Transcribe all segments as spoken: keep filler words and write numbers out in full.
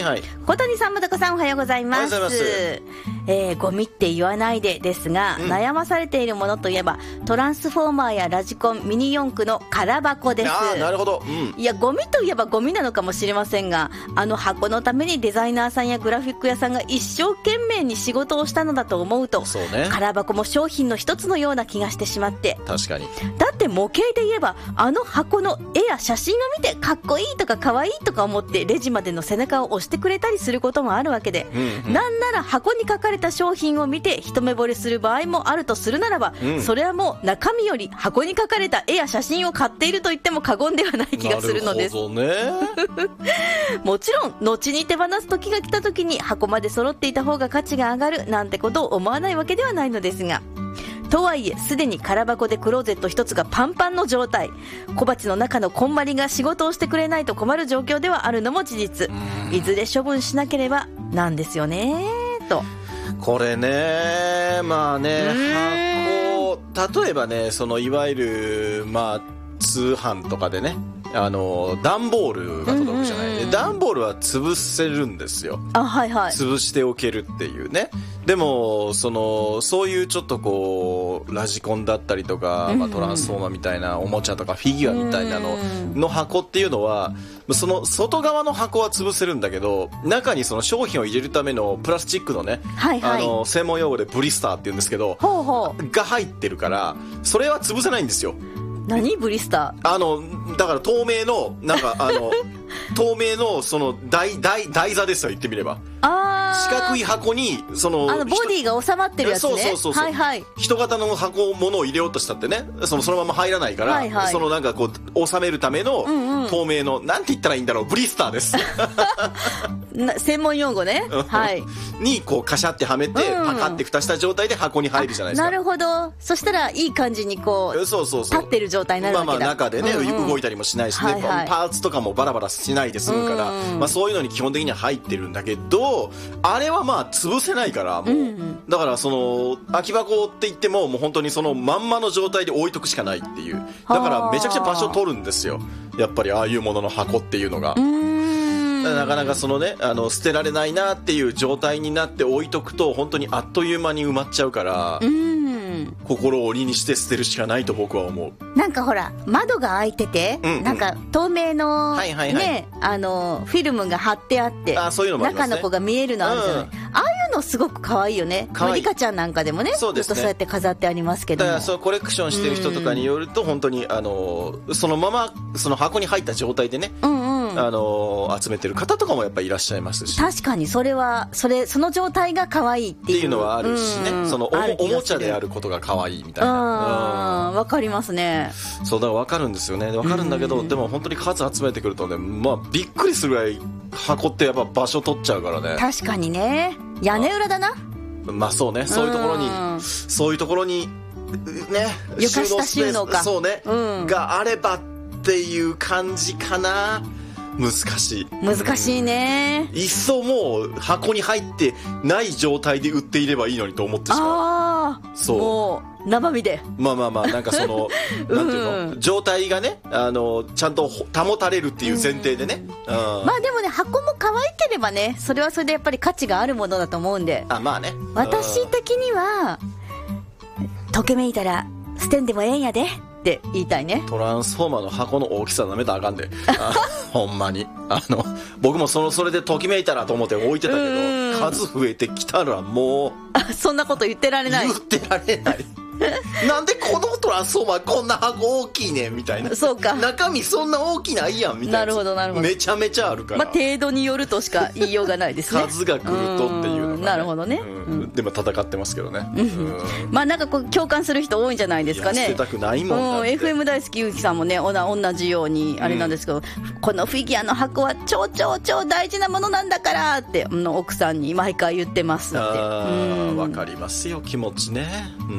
はい。 小谷さん、まどこさん、おはようございます。 おはようございます。 えー、ゴミって言わないでですが、うん、悩まされているものといえばトランスフォーマーやラジコン、ミニ四駆の空箱です。 あー、なるほど、うん、 いや、ゴミといえばゴミなのかもしれませんが、あの箱のためにデザイナーさんやグラフィック屋さんが一生懸命に仕事をしたのだと思うと、 そうね、 空箱も商品の一つのような気がしてしまって。 確かに。 だって模型で言えばあの箱の絵や写真を見てかっこいいとかかわいいとか思ってレジまでの背中を押してくれたりすることもあるわけで、うんうん、なんなら箱に書かれた商品を見て一目惚れする場合もあるとするならば、うん、それはもう中身より箱に書かれた絵や写真を買っていると言っても過言ではない気がするのです。 なるほどねもちろん後に手放す時が来た時に箱まで揃っていた方が価値が上がるなんてことを思わないわけではないのですが、とはいえすでに空箱でクローゼット一つがパンパンの状態、小鉢の中のこんまりが仕事をしてくれないと困る状況ではあるのも事実。いずれ処分しなければなんですよねと。 これね、まあね、箱、例えばね、そのいわゆるまあ通販とかでね、あの段ボールが届くじゃない、うんうん、段ボールは潰せるんですよ。 あ、はいはい、 潰しておけるっていうね。でもそのそういうちょっとこうラジコンだったりとか、まあ、トランスフォーマーみたいなおもちゃとかフィギュアみたいなのの箱っていうのは、その外側の箱は潰せるんだけど、中にその商品を入れるためのプラスチックのね、 はいはい、 あの専門用語でブリスターって言うんですけど、 ほうほうが入ってるからそれは潰せないんですよ。 何ブリスター？ あのだから透明のなんかあの透明のその台台台座ですよ、言ってみれば。 あ四角い箱にそのあのボディが収まってるやつね。 そうそうそうそう、 はいはい、 人型の箱物を入れようとしたってね、そのそのまま入らないから、はいはい、そのなんかこう収めるための透明の、うんうん、なんて言ったらいいんだろう、ブリスターです専門用語ねはいにこうカシャってはめて、うん、パカって蓋した状態で箱に入るじゃないですか。 なるほど。そしたらいい感じにこうそうそうそう立ってる状態になるわけだ。 まあまあ中でね、うんうん、動いたりもしないしね、はいはい、パーツとかもバラバラしないで済むから、うんうん、まあ、そういうのに基本的には入ってるんだけど、あれはまあ潰せないからもう、うんうん、だからその空き箱って言ってももう本当にそのまんまの状態で置いとくしかないっていう。だからめちゃくちゃ場所取るんですよ、やっぱりああいうものの箱っていうのが。うーん、なかなかそのね、あの捨てられないなっていう状態になって置いとくと本当にあっという間に埋まっちゃうから、うーん、心を鬼にして捨てるしかないと僕は思う。 なんかほら窓が開いてて、うんうん、なんか透明の、はいはいはい、ね、あのフィルムが貼ってあって、 あ、そういうのもありますね、 中の子が見えるのあるじゃない、うん、ああいうのすごく可愛いよね。リカちゃんなんかでもね、そうですね、ずっとそうやって飾ってありますけども、 だからそうコレクションしてる人とかによると、本当にあのそのままその箱に入った状態でね、うんうん、あの集めてる方とかもやっぱりいらっしゃいますし、 確かにそれはそれその状態が可愛いっていう、 っていうのはあるしね、うん、その お, おもちゃであることが可愛いみたいな、 わかりますね。 そうだから分かるんですよね、分かるんだけど、うん、でも本当に数集めてくるとね、まあびっくりするぐらい箱ってやっぱ場所取っちゃうからね。 確かにね、屋根裏だな。 まあそうね、そういうところに、そういうところにね、 床下収納か、 そうね、うん、があればっていう感じかな。難しい難しいね、 うん、いっそもう箱に入ってない状態で売っていればいいのにと思ってしまう。 ああ、そう、もう生身で、 まあまあまあ、なんかそのなんていうの、うん、状態がね、あのちゃんと保たれるっていう前提でね、うんうん、 まあでもね、箱も可愛ければね、それはそれでやっぱり価値があるものだと思うんで、 あ、まあね、 私的には溶けめいたら捨てんでもええんやでって言いたいね。 トランスフォーマーの箱の大きさなめたらあかんでほんまにあの僕もそのそれでときめいたらと思って置いてたけど、数増えてきたらもうあ、そんなこと言ってられない、 言ってられないなんでこのトランスフォーマーこんな箱大きいねんみたいな、 そうか、 中身そんな大きないやんみたいな、 なるほどなるほど、 めちゃめちゃあるから、 まあ、程度によるとしか言いようがないですね数が来るとっていうのが、ね、 なるほどね、 うん、でも戦ってますけどね、 うん、まあなんかこう共感する人多いんじゃないですかね。 捨てたくないもん、 うん、エフエム 大好きゆうきさんもね、おな同じようにあれなんですけど、うん、このフィギュアの箱は超超超大事なものなんだからって、うん、奥さんに毎回言ってますって。 あ、うん、分かりますよ、気持ちね、うん、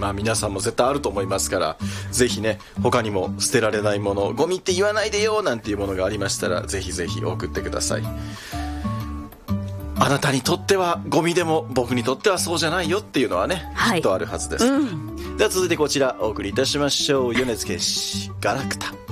まあ皆さんも絶対あると思いますから、ぜひね、他にも捨てられないもの、ゴミって言わないでよなんていうものがありましたら、ぜひぜひ送ってください。あなたにとってはゴミでも僕にとってはそうじゃないよっていうのはね、はい、きっとあるはずです、うん、では続いてこちらお送りいたしましょう。米津玄師、ガラクタ。